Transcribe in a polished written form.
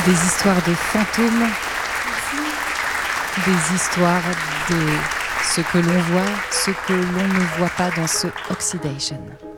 Des histoires de fantômes, des histoires de ce que l'on voit, ce que l'on ne voit pas dans ce Oxidation.